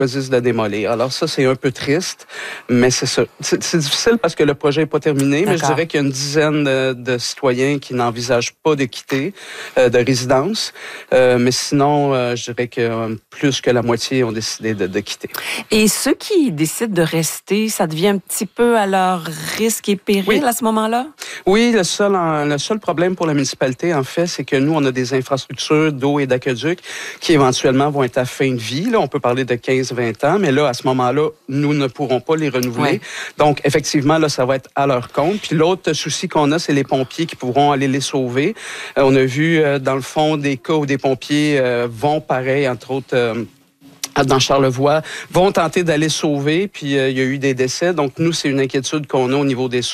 choisissent de démolir. Alors ça, c'est un peu triste, mais c'est ça. C'est difficile parce que le projet n'est pas terminé, mais je dirais qu'il y a une dizaine de citoyens qui n'envisagent pas de quitter de résidence. Mais sinon, je dirais que plus que la moitié ont décidé de quitter. Et ceux qui décident de rester, ça devient un petit peu à leur risque et péril à ce moment-là? Oui, le seul problème pour la municipalité, en fait, c'est que nous, on a des infrastructures d'eau et d'aqueduc qui éventuellement vont être à fin de vie. Là, on peut parler de 15-20 ans, mais là, à ce moment-là, nous ne pourrons pas les renouveler. Oui. Donc, effectivement, là, ça va être à leur compte. Puis l'autre souci qu'on a, c'est les pompiers qui pourront aller les sauver. On a vu, dans le fond, des cas où des pompiers vont, pareil, entre autres... dans Charlevoix, vont tenter d'aller sauver, puis il y a eu des décès. Donc, nous, c'est une inquiétude qu'on a au niveau de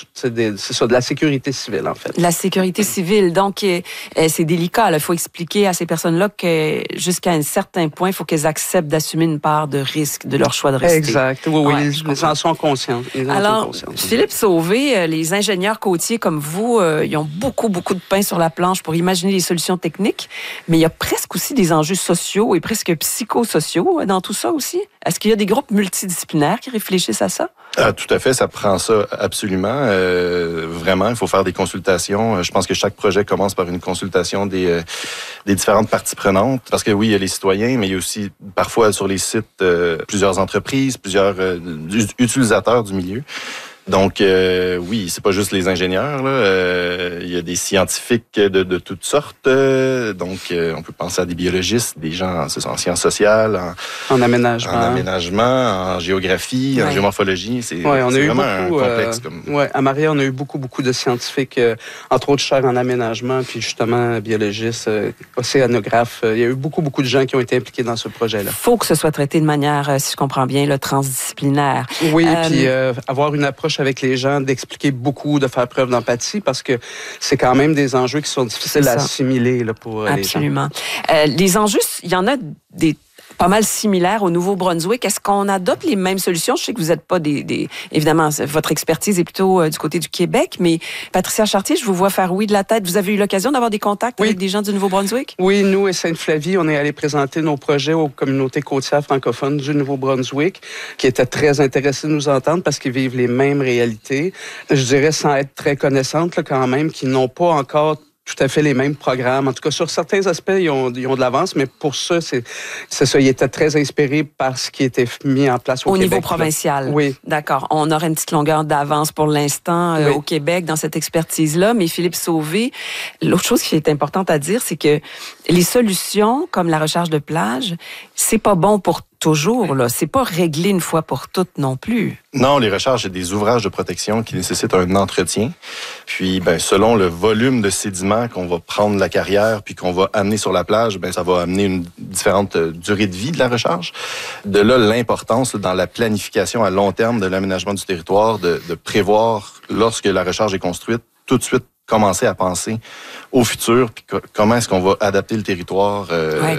la sécurité civile, en fait. La sécurité civile. Donc, c'est délicat. Il faut expliquer à ces personnes-là que jusqu'à un certain point, il faut qu'elles acceptent d'assumer une part de risque de leur choix de rester. Exact. Oui, ils en sont conscients. Alors, Philippe Sauvé, les ingénieurs côtiers comme vous, ils ont beaucoup de pain sur la planche pour imaginer des solutions techniques, mais il y a presque aussi des enjeux sociaux et presque psychosociaux dans tout ça aussi? Est-ce qu'il y a des groupes multidisciplinaires qui réfléchissent à ça? Tout à fait, ça prend ça absolument. Vraiment, il faut faire des consultations. Je pense que chaque projet commence par une consultation des différentes parties prenantes. Parce que oui, il y a les citoyens, mais il y a aussi parfois sur les sites plusieurs entreprises, plusieurs utilisateurs du milieu. Donc, oui, c'est pas juste les ingénieurs. Là. Il y a des scientifiques de toutes sortes. Donc, on peut penser à des biologistes, des gens en sciences sociales, en aménagement, en géographie, en géomorphologie. C'est vraiment un complexe. À Maria, on a eu beaucoup de scientifiques, entre autres chers en aménagement, puis justement biologistes, océanographes. Il y a eu beaucoup de gens qui ont été impliqués dans ce projet-là. Il faut que ce soit traité de manière, si je comprends bien, transdisciplinaire. Oui, puis avoir une approche avec les gens, d'expliquer beaucoup, de faire preuve d'empathie, parce que c'est quand même des enjeux qui sont difficiles à assimiler là, pour les gens. Absolument. Les enjeux, il y en a des pas mal similaires au Nouveau-Brunswick. Est-ce qu'on adopte les mêmes solutions? Je sais que vous n'êtes pas évidemment, votre expertise est plutôt du côté du Québec, mais Patricia Chartier, je vous vois faire oui de la tête. Vous avez eu l'occasion d'avoir des contacts avec des gens du Nouveau-Brunswick? Oui, nous et Sainte-Flavie, on est allés présenter nos projets aux communautés côtières francophones du Nouveau-Brunswick, qui étaient très intéressés de nous entendre parce qu'ils vivent les mêmes réalités. Je dirais, sans être très connaissantes là, quand même, qui n'ont pas encore tout à fait les mêmes programmes. En tout cas, sur certains aspects, ils ont de l'avance, mais pour ça, c'est ça. Ils étaient très inspirés par ce qui était mis en place au Québec. Au niveau provincial? Oui. D'accord. On aurait une petite longueur d'avance pour l'instant au Québec dans cette expertise-là, mais Philippe Sauvé, l'autre chose qui est importante à dire, c'est que les solutions, comme la recharge de plage, c'est pas bon pour toujours, là. C'est pas réglé une fois pour toutes non plus. Non, les recharges, c'est des ouvrages de protection qui nécessitent un entretien. Puis, selon le volume de sédiments qu'on va prendre de la carrière puis qu'on va amener sur la plage, ça va amener une différente durée de vie de la recharge. De là, l'importance dans la planification à long terme de l'aménagement du territoire, de prévoir, lorsque la recharge est construite, tout de suite commencer à penser au futur, puis comment est-ce qu'on va adapter le territoire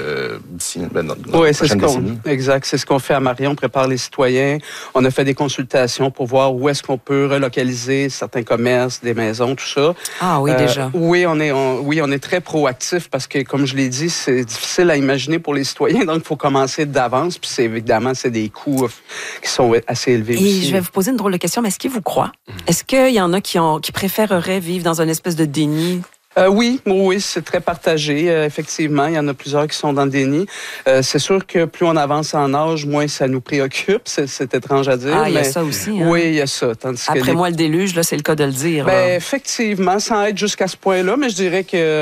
d'ici dans la prochaine décennie. Exact, c'est ce qu'on fait à Maria. On prépare les citoyens. On a fait des consultations pour voir où est-ce qu'on peut relocaliser certains commerces, des maisons, tout ça. Ah oui, déjà. Oui, on est très proactif parce que, comme je l'ai dit, c'est difficile à imaginer pour les citoyens, donc il faut commencer d'avance, puis évidemment, c'est des coûts qui sont assez élevés aussi. Et je vais vous poser une drôle de question, mais est-ce qu'ils vous croient? Est-ce qu'il y en a qui préféreraient vivre dans une espèce de déni? Oui, c'est très partagé. Effectivement, il y en a plusieurs qui sont dans le déni. C'est sûr que plus on avance en âge, moins ça nous préoccupe. C'est étrange à dire. Ah, il y a ça aussi. Hein? Oui, il y a ça. Après moi, le déluge, là, c'est le cas de le dire. Effectivement, sans être jusqu'à ce point-là, mais je dirais que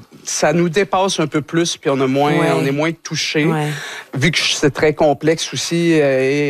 ça nous dépasse un peu plus, puis on est moins touché. Ouais. Vu que c'est très complexe aussi, et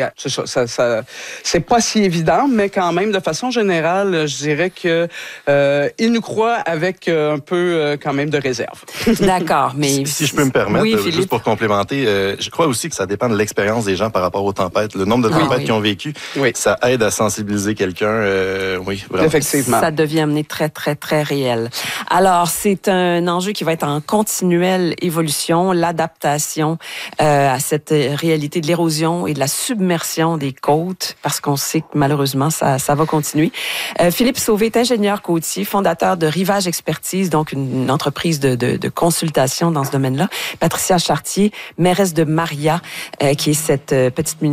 c'est pas si évident, mais quand même, de façon générale, je dirais que ils nous croient avec un peu quand même de réserve. D'accord, mais... Si je peux me permettre, juste pour complémenter, je crois aussi que ça dépend de l'expérience des gens par rapport aux tempêtes. Le nombre de tempêtes qu'ils ont vécues, ça aide à sensibiliser quelqu'un. Oui, vraiment. Effectivement. Ça devient amené très, très, très réel. Alors, c'est un enjeu qui qui va être en continuelle évolution, l'adaptation à cette réalité de l'érosion et de la submersion des côtes, parce qu'on sait que malheureusement, ça va continuer. Philippe Sauvé est ingénieur côtier, fondateur de Rivage Expertise, donc une entreprise de consultation dans ce domaine-là. Patricia Chartier, mairesse de Maria, qui est cette petite